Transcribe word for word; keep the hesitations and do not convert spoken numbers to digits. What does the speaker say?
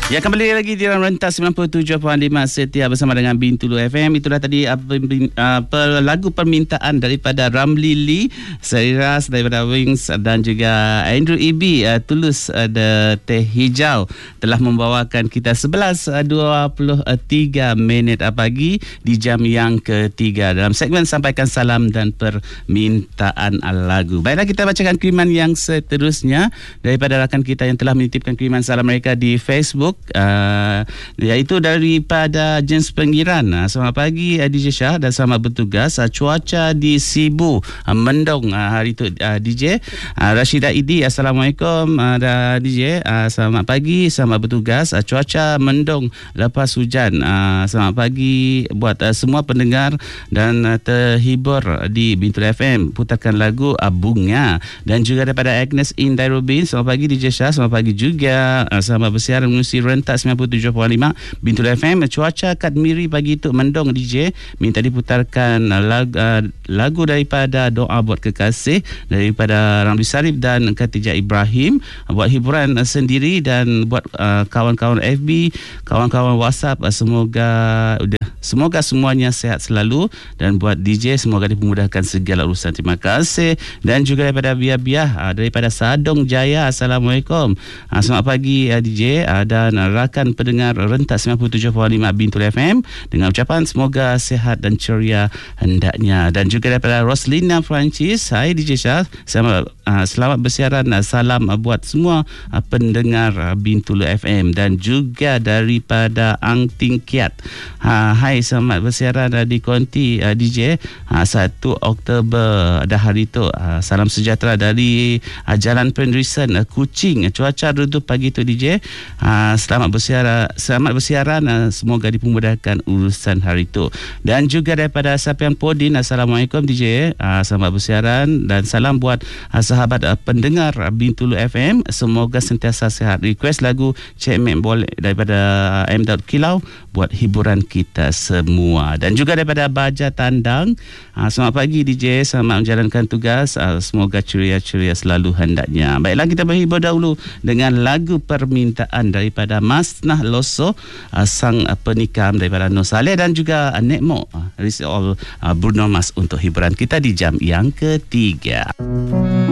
Ya, kembali lagi di dalam rentas sembilan puluh tujuh perpuluhan lima setia bersama dengan Bintulu F M. Itulah tadi uh, uh, lagu permintaan daripada Ramli Lee, Sariras daripada Wings dan juga Andrew E B uh, Tulus uh, The Teh Hijau telah membawakan kita sebelas dua puluh tiga minit pagi di jam yang ketiga dalam segmen Sampaikan Salam dan Permintaan Lagu. Baiklah, kita bacakan kiriman yang seterusnya daripada rakan kita yang telah menitipkan kiriman salam mereka di Facebook. Uh, iaitu daripada James Penggiran. Uh, selamat pagi uh, D J Shah dan selamat bertugas. Uh, cuaca di Sibu uh, mendung uh, hari itu uh, D J. uh, Rashida Idi, Assalamualaikum uh, D J. Uh, selamat pagi, selamat bertugas. Uh, cuaca mendung lepas hujan. Uh, selamat pagi buat uh, semua pendengar dan uh, terhibur di Bintulu F M. Putarkan lagu uh, Bunga. Dan juga daripada Agnes in Nairobi. Selamat pagi D J Shah, selamat pagi juga. Uh, selamat bersiaran mengusi rentas sembilan puluh tujuh perpuluhan lima Bintulu F M. Cuaca kat Miri pagi itu mendung D J. Minta diputarkan lagu, uh, lagu daripada Doa Buat Kekasih daripada Ramli Sarif dan Khatijah Ibrahim, buat hiburan uh, sendiri dan buat uh, kawan-kawan F B, kawan-kawan WhatsApp. Uh, semoga udah Semoga semuanya sehat selalu dan buat D J semoga dipermudahkan segala urusan. Terima kasih. Dan juga daripada Biah-Biah daripada Sadong Jaya. Assalamualaikum. Selamat pagi D J dan rakan pendengar rentas sembilan puluh tujuh perpuluhan lima Bintulu F M dengan ucapan semoga sehat dan ceria hendaknya. Dan juga daripada Roslina Francis. Hai D J Shah, selamat, selamat bersiaran. Salam buat semua pendengar Bintulu F M. Dan juga daripada Ang Ting Kiat. Hai, selamat bersiaran di Konti uh, D J. uh, satu Oktober dah hari tu. uh, Salam sejahtera dari uh, Jalan Penrisan uh, Kuching. Cuaca redup pagi tu D J. uh, Selamat bersiaran, Selamat bersiaran. uh, Semoga dipermudahkan urusan hari tu. Dan juga daripada Sapian Podin. Assalamualaikum D J. uh, Selamat bersiaran dan salam buat uh, sahabat uh, pendengar uh, Bintulu F M. Semoga sentiasa sehat. Request lagu Cik Mek boleh daripada uh, M. Kilau buat hiburan kita semua. Dan juga daripada Baja Tandang. uh, Selamat pagi D J, selamat menjalankan tugas. uh, Semoga ceria-ceria selalu hendaknya. Baiklah, kita berhibur dahulu dengan lagu permintaan daripada Mas Nah Loso, uh, sang uh, penikam daripada Nur Saleh dan juga uh, Nekmo uh, Rizal uh, Bruno Mas untuk hiburan kita di jam yang ketiga.